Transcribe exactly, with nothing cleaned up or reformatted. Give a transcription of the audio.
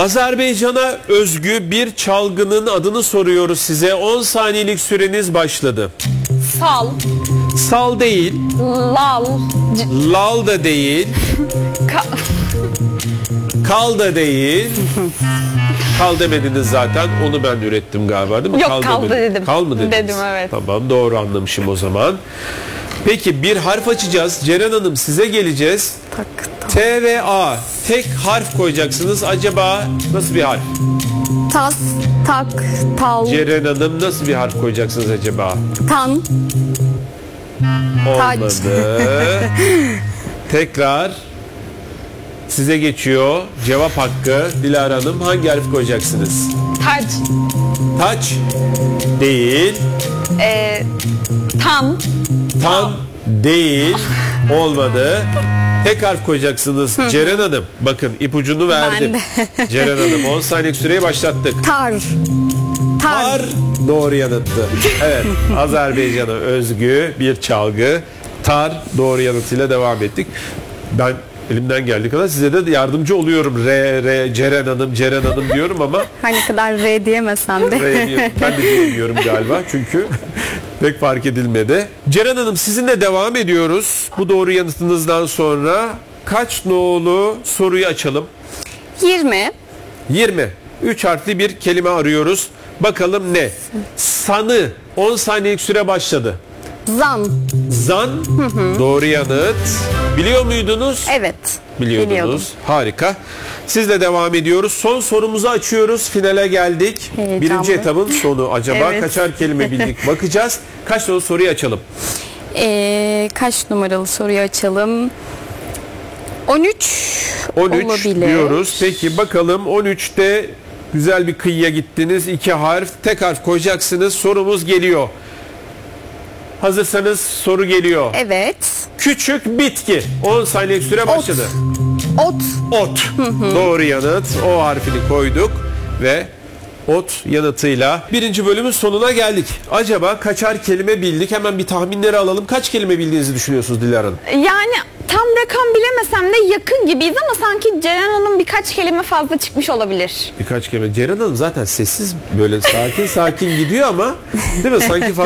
Azerbaycan'a özgü bir çalgının adını soruyoruz size. on saniyelik süreniz başladı. Sal. Sal değil. Lal. C- Lal da değil. ka- Kal da değil. Kal demediniz zaten. Onu ben ürettim galiba, değil mi? Yok, Kal kaldı demediniz. dedim. Kal mı dediniz? Dedim, evet. Tamam, doğru anlamışım o zaman. Peki bir harf açacağız. Ceren Hanım, size geleceğiz. tak, tak. T ve A. Tek harf koyacaksınız. Acaba nasıl bir harf? Tas, tak, tal, Ceren Hanım, nasıl bir harf koyacaksınız acaba? tan, taç. Olmadı. Tekrar size geçiyor. Cevap hakkı. Dilara Hanım, hangi harf koyacaksınız? Taç. Taç değil. E, tam. Tam değil. Olmadı. Tek harf koyacaksınız. Ceren Hanım, bakın ipucunu verdim. Ben Ceren Hanım, on saniye süreyi başlattık. tar, tar, Tar doğru yanıttı. Evet, Azerbaycan'a özgü bir çalgı. Tar doğru yanıtıyla devam ettik. Ben elimden geldiği kadar size de yardımcı oluyorum. Re, re, Ceren Hanım, Ceren Hanım diyorum ama Her ne kadar R diyemesem de. re diye- ben de diyemiyorum galiba çünkü pek fark edilmedi. Ceren Hanım, sizinle devam ediyoruz. Bu doğru yanıtınızdan sonra kaç nolu soruyu açalım? yirmi, yirmi. üç harfli bir kelime arıyoruz. Bakalım ne? Sanı. on saniyelik süre başladı. zan. Zan. Doğru yanıt. Biliyor muydunuz? Evet. Biliyordunuz. Biliyordum. Harika. Sizle devam ediyoruz. Son sorumuzu açıyoruz. Finale geldik. Heyecanlı. Birinci etabın sonu. Acaba Evet. kaçar kelime bildik? Bakacağız. Kaç nolu soruyu açalım? Ee, kaç numaralı soruyu açalım? on üç on üç olabilir. diyoruz. Peki bakalım, on üçte güzel bir kıyıya gittiniz. İki harf, tek harf koyacaksınız. Sorumuz geliyor. Hazırsanız soru geliyor. Evet. Küçük bitki. on saniyelik süre başladı. Ot. Ot. Doğru yanıt. O harfini koyduk ve ot yanıtıyla birinci bölümün sonuna geldik. Acaba kaçar kelime bildik? Hemen bir tahminleri alalım. Kaç kelime bildiğinizi düşünüyorsunuz Dilara Hanım? Yani tam rakam bilemesem de yakın gibiyiz ama sanki Ceren Hanım birkaç kelime fazla çıkmış olabilir. Birkaç kelime. Ceren Hanım zaten sessiz, böyle sakin sakin gidiyor ama değil mi? Sanki